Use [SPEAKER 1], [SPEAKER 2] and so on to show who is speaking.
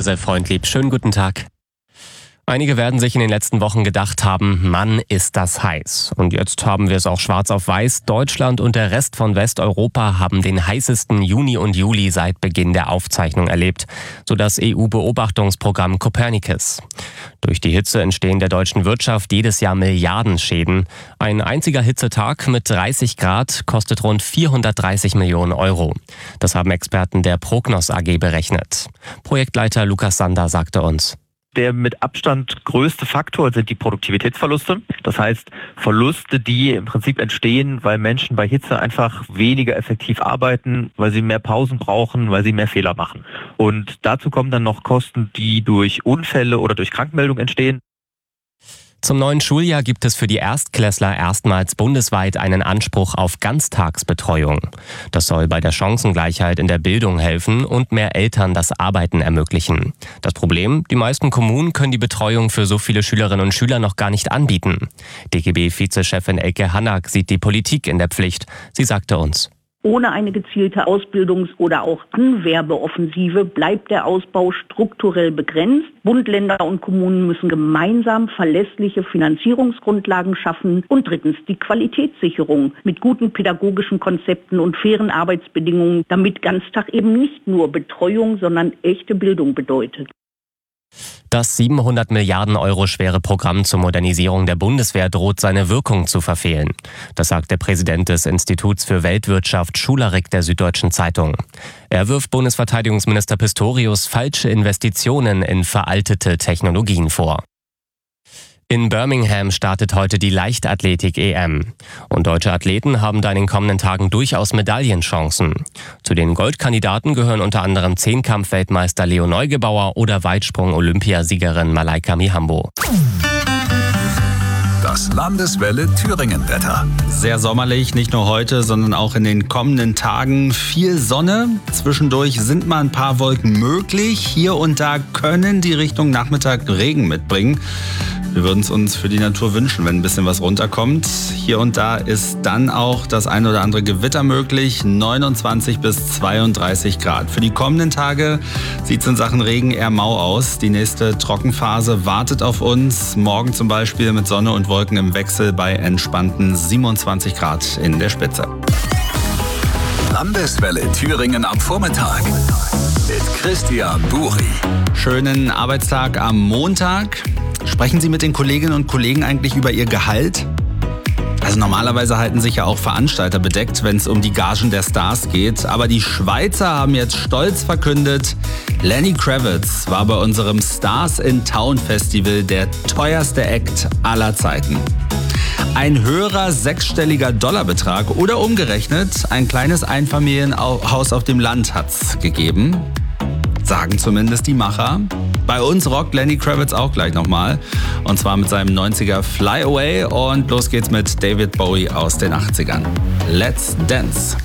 [SPEAKER 1] Freundlieb. Schönen guten Tag. Einige werden sich in den letzten Wochen gedacht haben, Mann, ist das heiß. Und jetzt haben wir es auch schwarz auf weiß. Deutschland und der Rest von Westeuropa haben den heißesten Juni und Juli seit Beginn der Aufzeichnung erlebt, so das EU-Beobachtungsprogramm Copernicus. Durch die Hitze entstehen der deutschen Wirtschaft jedes Jahr Milliardenschäden. Ein einziger Hitzetag mit 30 Grad kostet rund 430 Millionen Euro. Das haben Experten der Prognos AG berechnet. Projektleiter Lukas Sander sagte uns:
[SPEAKER 2] Der mit Abstand größte Faktor sind die Produktivitätsverluste. Das heißt, Verluste, die im Prinzip entstehen, weil Menschen bei Hitze einfach weniger effektiv arbeiten, weil sie mehr Pausen brauchen, weil sie mehr Fehler machen. Und dazu kommen dann noch Kosten, die durch Unfälle oder durch Krankmeldung entstehen.
[SPEAKER 1] Zum neuen Schuljahr gibt es für die Erstklässler erstmals bundesweit einen Anspruch auf Ganztagsbetreuung. Das soll bei der Chancengleichheit in der Bildung helfen und mehr Eltern das Arbeiten ermöglichen. Das Problem: Die meisten Kommunen können die Betreuung für so viele Schülerinnen und Schüler noch gar nicht anbieten. DGB-Vizechefin Elke Hannak sieht die Politik in der Pflicht. Sie sagte uns:
[SPEAKER 3] Ohne eine gezielte Ausbildungs- oder auch Anwerbeoffensive bleibt der Ausbau strukturell begrenzt. Bund, Länder und Kommunen müssen gemeinsam verlässliche Finanzierungsgrundlagen schaffen. Und drittens die Qualitätssicherung mit guten pädagogischen Konzepten und fairen Arbeitsbedingungen, damit Ganztag eben nicht nur Betreuung, sondern echte Bildung bedeutet.
[SPEAKER 1] Das 700 Milliarden Euro schwere Programm zur Modernisierung der Bundeswehr droht seine Wirkung zu verfehlen. Das sagt der Präsident des Instituts für Weltwirtschaft, Schularik, der Süddeutschen Zeitung. Er wirft Bundesverteidigungsminister Pistorius falsche Investitionen in veraltete Technologien vor. In Birmingham startet heute die Leichtathletik-EM. Und deutsche Athleten haben da in den kommenden Tagen durchaus Medaillenchancen. Zu den Goldkandidaten gehören unter anderem Zehnkampf-Weltmeister Leo Neugebauer oder Weitsprung-Olympiasiegerin Malaika Mihambo.
[SPEAKER 4] Das Landeswelle Thüringen-Wetter.
[SPEAKER 5] Sehr sommerlich, nicht nur heute, sondern auch in den kommenden Tagen. Viel Sonne, zwischendurch sind mal ein paar Wolken möglich. Hier und da können die Richtung Nachmittag Regen mitbringen. Wir würden es uns für die Natur wünschen, wenn ein bisschen was runterkommt. Hier und da ist dann auch das ein oder andere Gewitter möglich. 29 bis 32 Grad. Für die kommenden Tage sieht es in Sachen Regen eher mau aus. Die nächste Trockenphase wartet auf uns. Morgen zum Beispiel mit Sonne und Wolken im Wechsel bei entspannten 27 Grad in der Spitze.
[SPEAKER 4] Landeswelle Thüringen am Vormittag mit Christian Buri.
[SPEAKER 5] Schönen Arbeitstag am Montag. Sprechen Sie mit den Kolleginnen und Kollegen eigentlich über Ihr Gehalt? Also normalerweise halten sich ja auch Veranstalter bedeckt, wenn es um die Gagen der Stars geht. Aber die Schweizer haben jetzt stolz verkündet, Lenny Kravitz war bei unserem Stars in Town Festival der teuerste Act aller Zeiten. Ein höherer sechsstelliger Dollarbetrag oder umgerechnet ein kleines Einfamilienhaus auf dem Land hat's gegeben. Sagen zumindest die Macher. Bei uns rockt Lenny Kravitz auch gleich nochmal. Und zwar mit seinem 90er Fly Away. Und los geht's mit David Bowie aus den 80ern. Let's Dance.